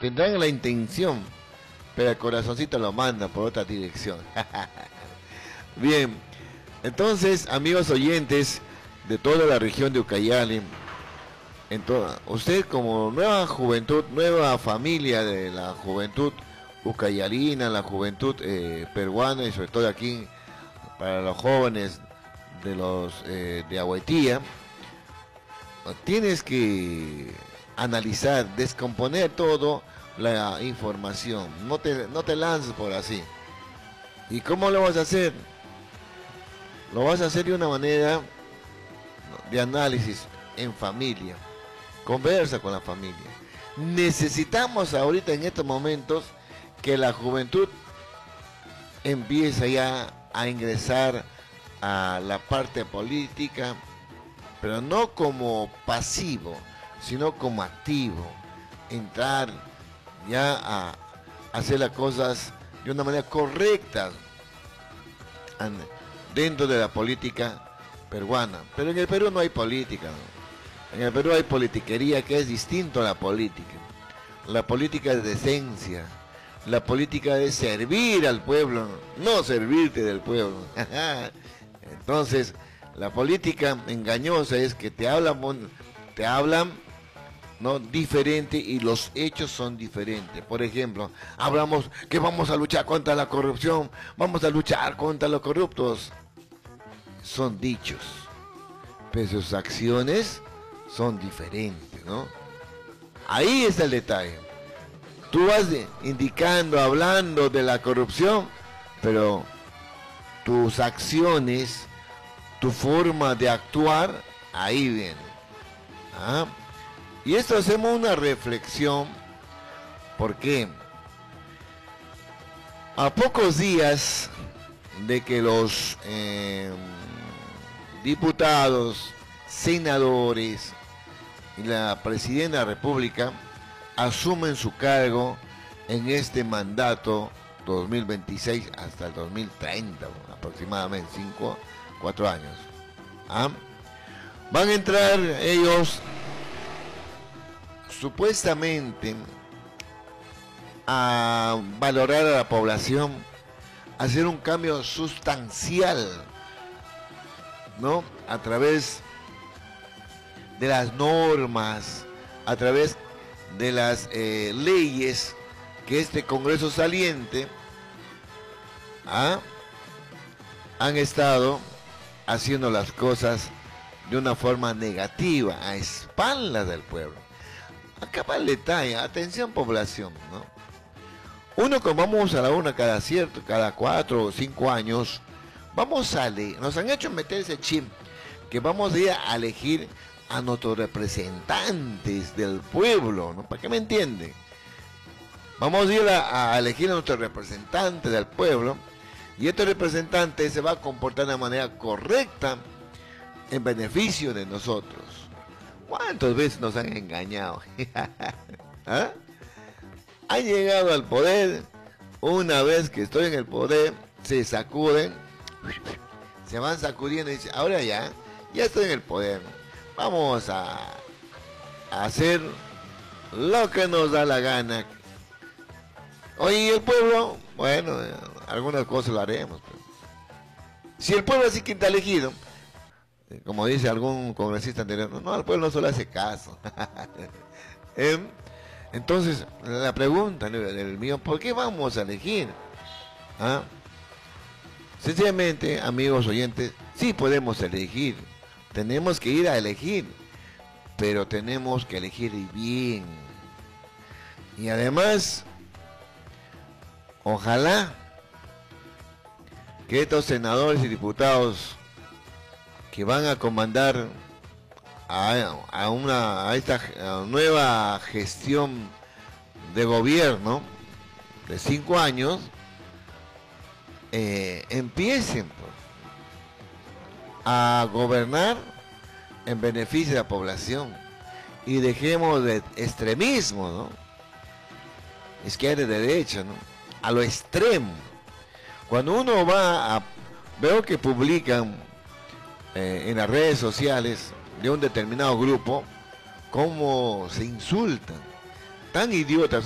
tendrán la intención, pero el corazoncito lo manda por otra dirección. Bien, entonces, amigos oyentes de toda la región de Ucayali, usted como nueva juventud, nueva familia de la juventud ucayalina, la juventud peruana y sobre todo aquí para los jóvenes de Aguaitía, tienes que analizar, descomponer todo la información, no te lances por así. ¿Y cómo lo vas a hacer? Lo vas a hacer de una manera de análisis en familia. Conversa con la familia. Necesitamos ahorita en estos momentos que la juventud empiece ya a ingresar a la parte política, pero no como pasivo, sino como activo. Entrar ya a hacer las cosas de una manera correcta dentro de la política peruana. Pero en el Perú no hay política, ¿no? En el Perú hay politiquería, que es distinto a la política. La política es decencia. La política es servir al pueblo, no servirte del pueblo. Entonces, la política engañosa es que te hablan ¿no? diferente y los hechos son diferentes. Por ejemplo, hablamos que vamos a luchar contra la corrupción, vamos a luchar contra los corruptos. Son dichos, pero sus acciones son diferentes, ¿no? Ahí está el detalle. Tú vas indicando, hablando de la corrupción, pero tus acciones, tu forma de actuar, ahí viene. ¿Ah? Y esto hacemos una reflexión, porque a pocos días de que los diputados, senadores y la presidenta de la República asumen su cargo en este mandato 2026 hasta el 2030, aproximadamente 4 años. ¿Ah? Van a entrar ellos supuestamente a valorar a la población, hacer un cambio sustancial, ¿no? A través de las normas, a través de las leyes que este Congreso saliente han estado haciendo las cosas de una forma negativa, a espaldas del pueblo. Acá va el detalle, atención población, ¿no? Uno como vamos a la una cada 4 o 5 años, nos han hecho meter ese chip que vamos a ir a elegir a nuestros representantes del pueblo, ¿no? ¿Para qué me entienden? Vamos a ir a elegir a nuestros representantes del pueblo, y este representante se va a comportar de manera correcta en beneficio de nosotros. ¿Cuántas veces nos han engañado? ¿Ah? Han llegado al poder, una vez que estoy en el poder, se sacuden, se van sacudiendo y dicen, ahora ya estoy en el poder, vamos a hacer lo que nos da la gana. Oye, el pueblo, bueno, algunas cosas lo haremos. Pero si el pueblo así que está elegido, como dice algún congresista anterior, no, al pueblo no solo hace caso. Entonces, la pregunta del mío, ¿por qué vamos a elegir? ¿Ah? Sencillamente, amigos oyentes, sí podemos elegir, tenemos que ir a elegir, pero tenemos que elegir bien. Y además, ojalá que estos senadores y diputados que van a comandar a esta nueva gestión de gobierno de 5 años, empiecen a gobernar en beneficio de la población y dejemos de extremismo, ¿no? Izquierda y derecha, ¿no? A lo extremo. Cuando uno veo que publican en las redes sociales de un determinado grupo cómo se insultan, tan idiotas